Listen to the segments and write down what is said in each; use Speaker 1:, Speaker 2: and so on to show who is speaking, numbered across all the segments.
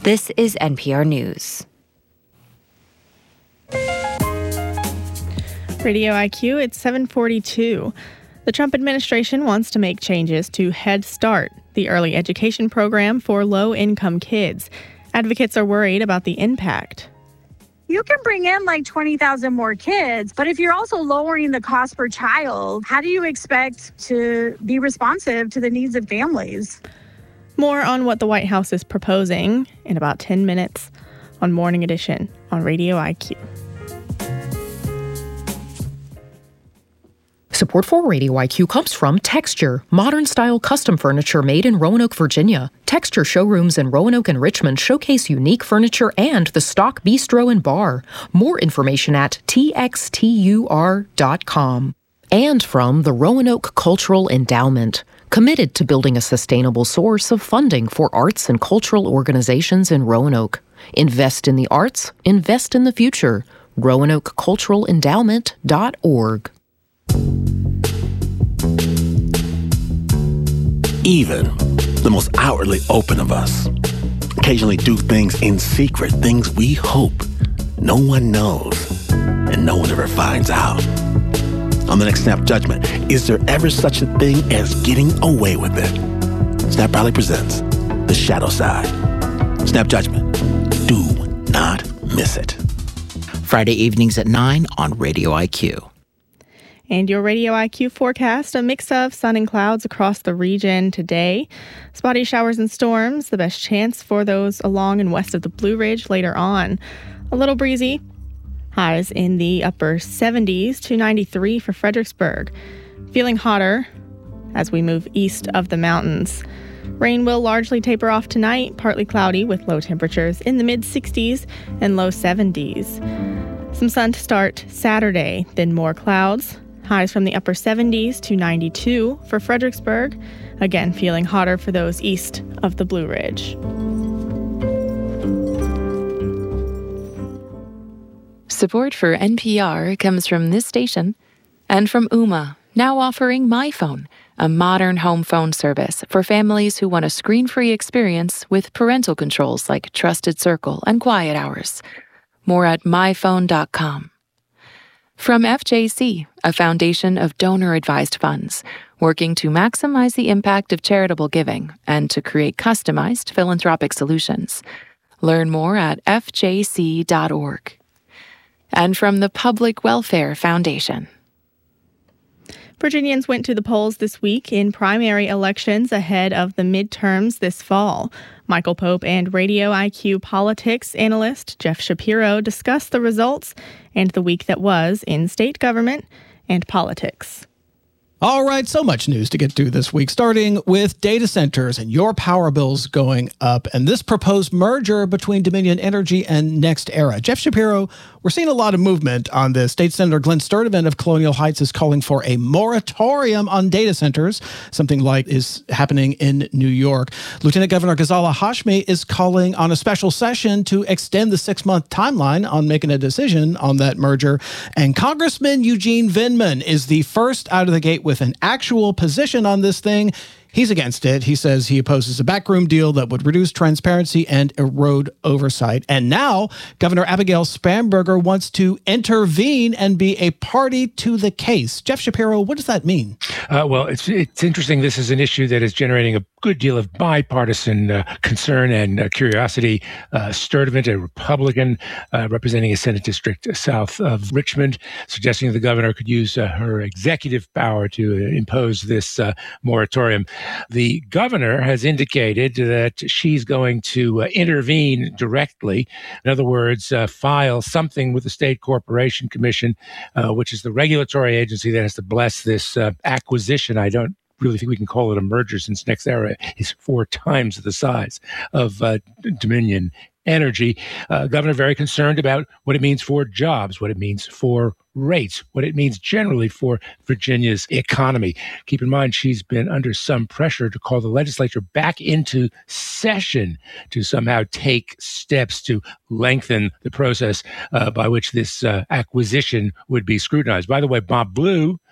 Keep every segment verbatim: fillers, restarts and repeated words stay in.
Speaker 1: This is N P R News.
Speaker 2: Radio I Q, it's seven forty-two. The Trump administration wants to make changes to Head Start, the early education program for low-income kids. Advocates are worried about the impact.
Speaker 3: You can bring in like twenty thousand more kids, but if you're also lowering the cost per child, how do you expect to be responsive to the needs of families?
Speaker 2: More on what the White House is proposing in about ten minutes on Morning Edition on Radio I Q.
Speaker 4: Support for Radio I Q comes from Texture, modern-style custom furniture made in Roanoke, Virginia. Texture showrooms in Roanoke and Richmond showcase unique furniture and the stock bistro and bar. More information at T X T U R dot com. And from the Roanoke Cultural Endowment, committed to building a sustainable source of funding for arts and cultural organizations in Roanoke. Invest in the arts, invest in the future. Roanoke Cultural Endowment dot org.
Speaker 5: Even the most outwardly open of us occasionally do things in secret, things we hope no one knows and no one ever finds out. On the next Snap Judgment, is there ever such a thing as getting away with it? Snap proudly presents The Shadow Side. Snap Judgment. Do not miss it.
Speaker 6: Friday evenings at nine on Radio I Q.
Speaker 2: And your Radio I Q forecast, a mix of sun and clouds across the region today. Spotty showers and storms, the best chance for those along and west of the Blue Ridge later on. A little breezy. Highs in the upper seventies to ninety-three for Fredericksburg. Feeling hotter as we move east of the mountains. Rain will largely taper off tonight, partly cloudy with low temperatures in the mid-sixties and low seventies. Some sun to start Saturday, then more clouds. Highs from the upper seventies to ninety-two for Fredericksburg. Again, feeling hotter for those east of the Blue Ridge.
Speaker 7: Support for N P R comes from this station and from Ooma, now offering MyPhone, a modern home phone service for families who want a screen-free experience with parental controls like Trusted Circle and Quiet Hours. More at my phone dot com. From F J C, a foundation of donor-advised funds, working to maximize the impact of charitable giving and to create customized philanthropic solutions. Learn more at F J C dot org. And from the Public Welfare Foundation.
Speaker 2: Virginians went to the polls this week in primary elections ahead of the midterms this fall. Michael Pope and Radio I Q politics analyst Jeff Shapiro discussed the results and the week that was in state government and politics.
Speaker 8: All right, so much news to get to this week, starting with data centers and your power bills going up and this proposed merger between Dominion Energy and NextEra. Jeff Shapiro, we're seeing a lot of movement on this. State Senator Glenn Sturtevant of Colonial Heights is calling for a moratorium on data centers, something like is happening in New York. Lieutenant Governor Ghazala Hashmi is calling on a special session to extend the six-month timeline on making a decision on that merger. And Congressman Eugene Vindman is the first out of the gate with an actual position on this thing. He's against it. He says he opposes a backroom deal that would reduce transparency and erode oversight. And now Governor Abigail Spanberger wants to intervene and be a party to the case. Jeff Shapiro, what does that mean?
Speaker 9: Uh, well, it's it's interesting. This is an issue that is generating a good deal of bipartisan uh, concern and uh, curiosity. Uh, Sturtevant, a Republican uh, representing a Senate district south of Richmond, suggesting the governor could use uh, her executive power to uh, impose this uh, moratorium. The governor has indicated that she's going to uh, intervene directly. In other words, uh, file something with the State Corporation Commission, uh, which is the regulatory agency that has to bless this uh, acquisition. I don't really think we can call it a merger since NextEra is four times the size of uh, Dominion Energy. Uh, governor very concerned about what it means for jobs, what it means for rates, what it means generally for Virginia's economy. Keep in mind, she's been under some pressure to call the legislature back into session to somehow take steps to lengthen the process uh, by which this uh, acquisition would be scrutinized. By the way, Bob Blue,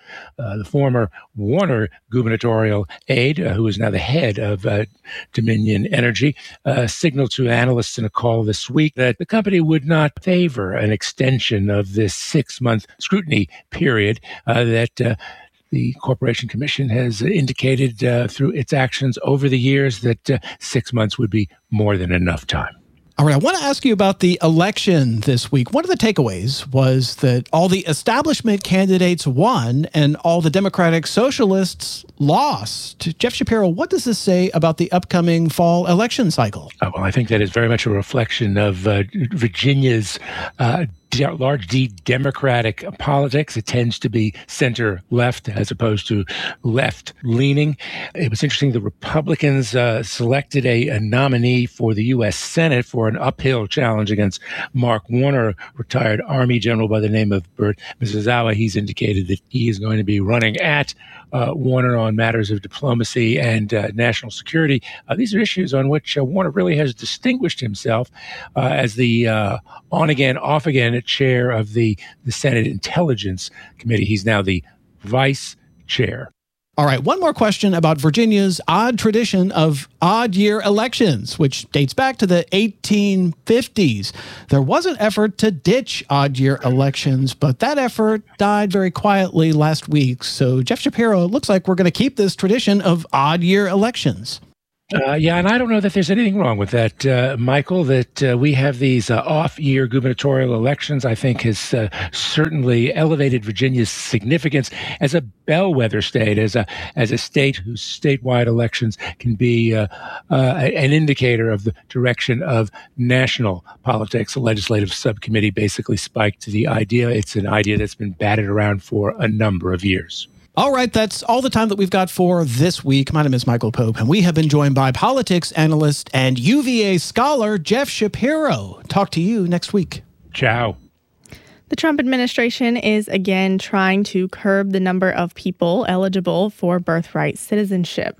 Speaker 9: Uh, the former Warner gubernatorial aide, uh, who is now the head of uh, Dominion Energy, uh, signaled to analysts in a call this week that the company would not favor an extension of this six-month scrutiny period uh, that uh, the Corporation Commission has indicated uh, through its actions over the years that uh, six months would be more than enough time.
Speaker 8: All right, I want to ask you about the election this week. One of the takeaways was that all the establishment candidates won and all the Democratic Socialists lost. Jeff Shapiro, what does this say about the upcoming fall election cycle?
Speaker 9: Uh, well, I think that is very much a reflection of uh, Virginia's uh, large D Democratic politics. It tends to be center-left as opposed to left-leaning. It was interesting, the Republicans uh, selected a, a nominee for the U S Senate for an uphill challenge against Mark Warner, a retired Army general by the name of Bert Miyazawa. He's indicated that he is going to be running at uh, Warner on matters of diplomacy and uh, national security. Uh, these are issues on which uh, Warner really has distinguished himself uh, as the uh, on-again, off-again chair of the, the Senate Intelligence Committee. He's now the vice chair.
Speaker 8: All right, one more question about Virginia's odd tradition of odd-year elections, which dates back to the eighteen fifties. There was an effort to ditch odd-year elections, but that effort died very quietly last week. So, Jeff Shapiro, it looks like we're going to keep this tradition of odd-year elections.
Speaker 9: Uh, yeah, and I don't know that there's anything wrong with that, uh, Michael, that uh, we have these uh, off-year gubernatorial elections, I think has uh, certainly elevated Virginia's significance as a bellwether state, as a as a state whose statewide elections can be uh, uh, an indicator of the direction of national politics. The legislative subcommittee basically spiked to the idea. It's an idea that's been batted around for a number of years.
Speaker 8: All right, that's all the time that we've got for this week. My name is Michael Pope, and we have been joined by politics analyst and U V A scholar Jeff Shapiro. Talk to you next week.
Speaker 9: Ciao.
Speaker 2: The Trump administration is again trying to curb the number of people eligible for birthright citizenship.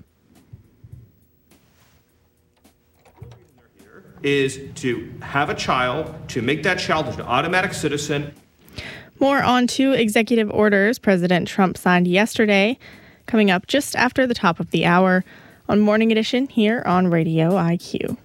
Speaker 10: Is to have a child, to make that child an automatic citizen.
Speaker 2: More on two executive orders President Trump signed yesterday, coming up just after the top of the hour on Morning Edition here on Radio I Q.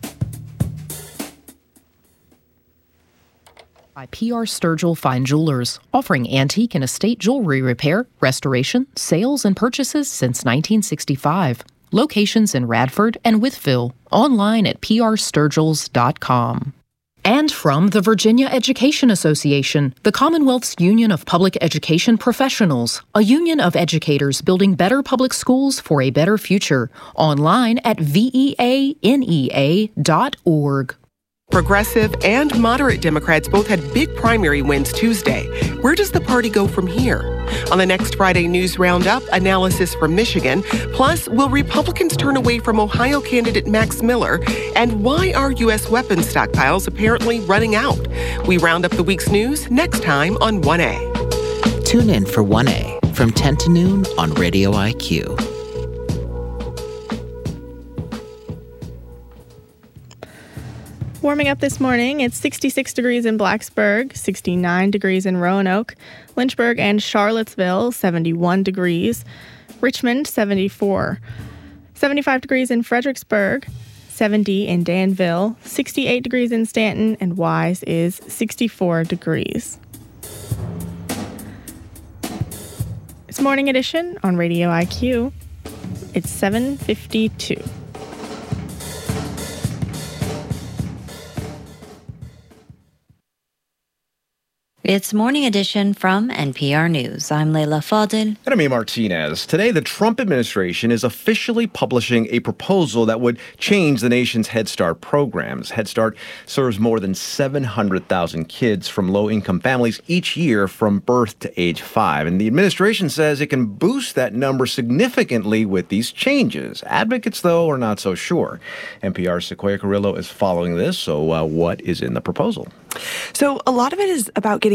Speaker 4: By P R Sturgill Fine Jewelers, offering antique and estate jewelry repair, restoration, sales, and purchases since nineteen sixty-five. Locations in Radford and Wytheville. Online at p r sturgills dot com. And from the Virginia Education Association, the Commonwealth's Union of Public Education Professionals, a union of educators building better public schools for a better future. Online at V E A N E A dot org.
Speaker 11: Progressive and moderate Democrats both had big primary wins Tuesday. Where does the party go from here? On the next Friday News Roundup, analysis from Michigan. Plus, will Republicans turn away from Ohio candidate Max Miller? And why are U S weapons stockpiles apparently running out? We round up the week's news next time on one A.
Speaker 6: Tune in for one A from ten to noon on Radio I Q.
Speaker 2: Warming up this morning, it's sixty-six degrees in Blacksburg, sixty-nine degrees in Roanoke, Lynchburg and Charlottesville, seventy-one degrees, Richmond, seventy-four, seventy-five degrees in Fredericksburg, seventy in Danville, sixty-eight degrees in Stanton, and Wise is sixty-four degrees. It's Morning Edition on Radio I Q. It's seven fifty-two.
Speaker 1: It's Morning Edition from N P R News. I'm Leila Fadil.
Speaker 12: And I'm Amy Martinez. Today, the Trump administration is officially publishing a proposal that would change the nation's Head Start programs. Head Start serves more than seven hundred thousand kids from low-income families each year from birth to age five. And the administration says it can boost that number significantly with these changes. Advocates, though, are not so sure. N P R's Sequoia Carrillo is following this. So uh, what is in the proposal?
Speaker 13: So a lot of it is about getting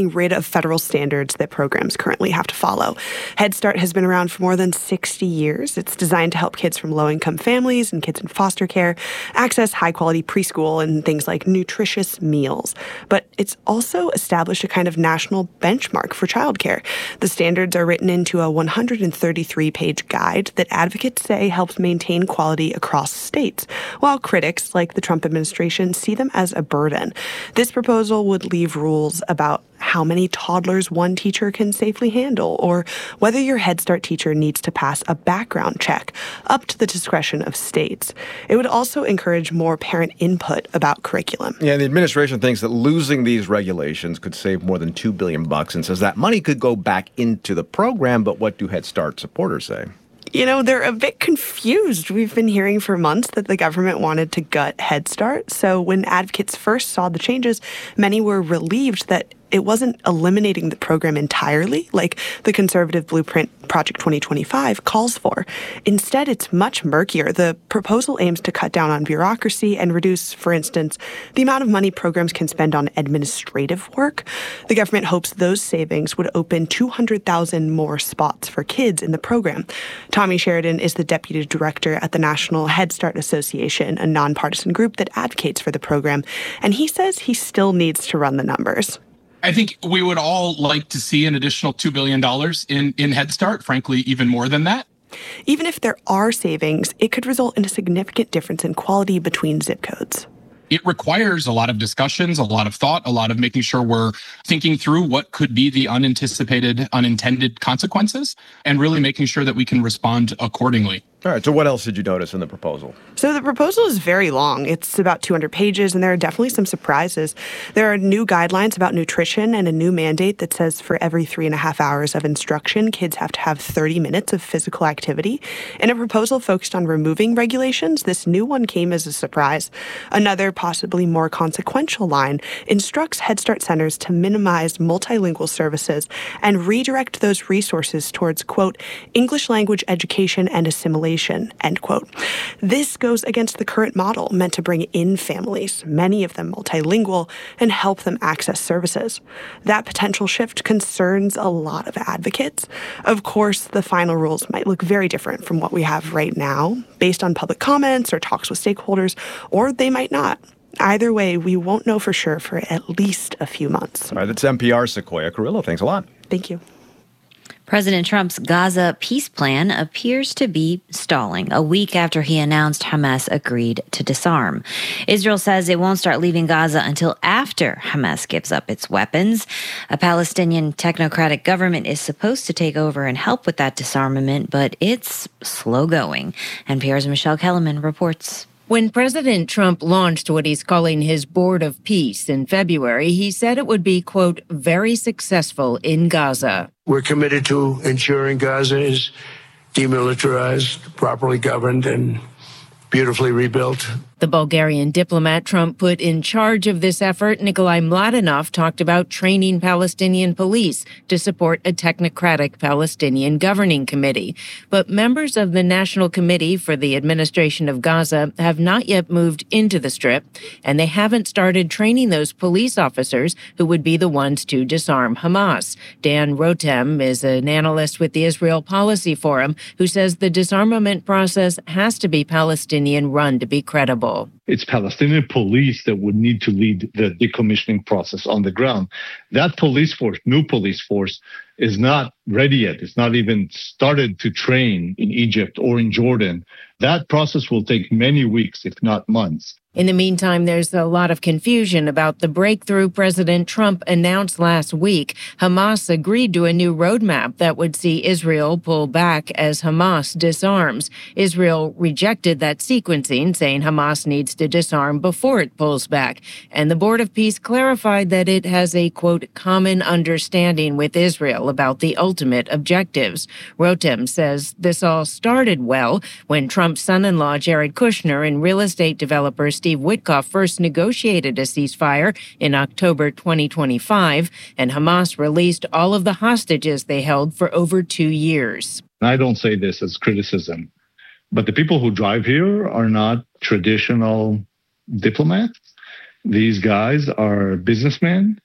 Speaker 13: getting rid of federal standards that programs currently have to follow. Head Start has been around for more than sixty years. It's designed to help kids from low-income families and kids in foster care access high-quality preschool and things like nutritious meals. But it's also established a kind of national benchmark for childcare. The standards are written into a one hundred thirty-three page guide that advocates say helps maintain quality across states, while critics, like the Trump administration, see them as a burden. This proposal would leave rules about how many toddlers one teacher can safely handle, or whether your Head Start teacher needs to pass a background check, up to the discretion of states. It would also encourage more parent input about curriculum.
Speaker 12: Yeah, the administration thinks that losing these regulations could save more than two billion dollars bucks and says that money could go back into the program. But what do Head Start supporters say?
Speaker 13: You know, they're a bit confused. We've been hearing for months that the government wanted to gut Head Start. So when advocates first saw the changes, many were relieved that it wasn't eliminating the program entirely, like the conservative blueprint Project twenty twenty-five calls for. Instead, it's much murkier. The proposal aims to cut down on bureaucracy and reduce, for instance, the amount of money programs can spend on administrative work. The government hopes those savings would open two hundred thousand more spots for kids in the program. Tommy Sheridan is the deputy director at the National Head Start Association, a nonpartisan group that advocates for the program, and he says he still needs to run the numbers.
Speaker 14: I think we would all like to see an additional two billion dollars in, in Head Start, frankly, even more than that.
Speaker 13: Even if there are savings, it could result in a significant difference in quality between zip codes.
Speaker 14: It requires a lot of discussions, a lot of thought, a lot of making sure we're thinking through what could be the unanticipated, unintended consequences, and really making sure that we can respond accordingly.
Speaker 12: All right, so what else did you notice in the proposal?
Speaker 13: So the proposal is very long. It's about two hundred pages, and there are definitely some surprises. There are new guidelines about nutrition and a new mandate that says for every three and a half hours of instruction, kids have to have thirty minutes of physical activity. In a proposal focused on removing regulations, this new one came as a surprise. Another, possibly more consequential line instructs Head Start centers to minimize multilingual services and redirect those resources towards, quote, English language education and assimilation, end quote. This goes against the current model meant to bring in families, many of them multilingual, and help them access services. That potential shift concerns a lot of advocates. Of course, the final rules might look very different from what we have right now, based on public comments or talks with stakeholders, or they might not. Either way, we won't know for sure for at least a few months.
Speaker 12: All right, that's N P R's Sequoia Carrillo. Thanks a lot.
Speaker 13: Thank you.
Speaker 1: President Trump's Gaza peace plan appears to be stalling a week after he announced Hamas agreed to disarm. Israel says it won't start leaving Gaza until after Hamas gives up its weapons. A Palestinian technocratic government is supposed to take over and help with that disarmament, but it's slow going. N P R's Michelle Kellerman reports.
Speaker 15: When President Trump launched what he's calling his Board of Peace in February, he said it would be, quote, very successful in Gaza.
Speaker 16: We're committed to ensuring Gaza is demilitarized, properly governed, and beautifully rebuilt.
Speaker 15: The Bulgarian diplomat Trump put in charge of this effort, Nikolai Mladenov, talked about training Palestinian police to support a technocratic Palestinian governing committee. But members of the National Committee for the Administration of Gaza have not yet moved into the Strip, and they haven't started training those police officers who would be the ones to disarm Hamas. Dan Rotem is an analyst with the Israel Policy Forum who says the disarmament process has to be Palestinian-run to be credible.
Speaker 17: It's Palestinian police that would need to lead the decommissioning process on the ground. That police force, new police force, is not ready yet. It's not even started to train in Egypt or in Jordan. That process will take many weeks, if not months.
Speaker 15: In the meantime, there's a lot of confusion about the breakthrough President Trump announced last week. Hamas agreed to a new roadmap that would see Israel pull back as Hamas disarms. Israel rejected that sequencing, saying Hamas needs to disarm before it pulls back. And the Board of Peace clarified that it has a, quote, common understanding with Israel about the ultimate objectives. Rotem says this all started well when Trump's son-in-law Jared Kushner and real estate developer Steve Witkoff first negotiated a ceasefire in October twenty twenty-five, and Hamas released all of the hostages they held for over two years.
Speaker 17: I don't say this as criticism, but the people who drive here are not traditional diplomats. These guys are businessmen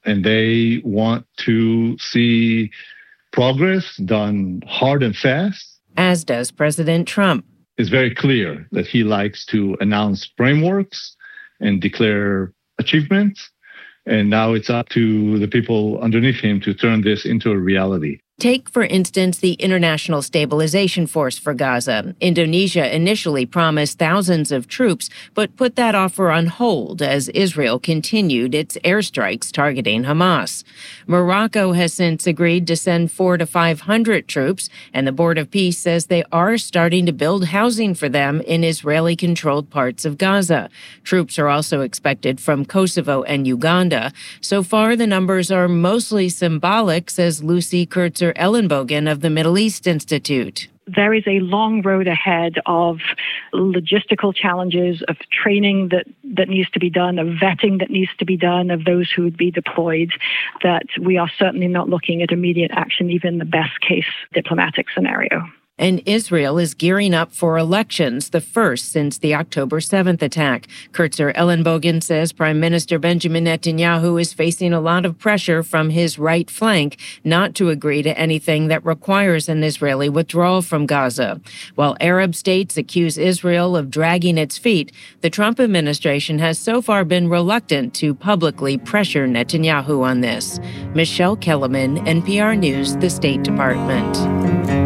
Speaker 17: and they want to see progress done hard and fast.
Speaker 15: As does President Trump.
Speaker 17: It's very clear that he likes to announce frameworks and declare achievements. And now it's up to the people underneath him to turn this into a reality.
Speaker 15: Take, for instance, the International Stabilization Force for Gaza. Indonesia initially promised thousands of troops, but put that offer on hold as Israel continued its airstrikes targeting Hamas. Morocco has since agreed to send four to five hundred troops, and the Board of Peace says they are starting to build housing for them in Israeli-controlled parts of Gaza. Troops are also expected from Kosovo and Uganda. So far, the numbers are mostly symbolic, says Lucy Kurtzer Ellenbogen of the Middle East Institute.
Speaker 18: There is a long road ahead of logistical challenges, of training that, that needs to be done, of vetting that needs to be done, of those who would be deployed, that we are certainly not looking at immediate action, even the best case diplomatic scenario.
Speaker 15: And Israel is gearing up for elections, the first since the October seventh attack. Kurtzer Ellenbogen says Prime Minister Benjamin Netanyahu is facing a lot of pressure from his right flank not to agree to anything that requires an Israeli withdrawal from Gaza. While Arab states accuse Israel of dragging its feet, the Trump administration has so far been reluctant to publicly pressure Netanyahu on this. Michelle Kellerman, N P R News, the State Department.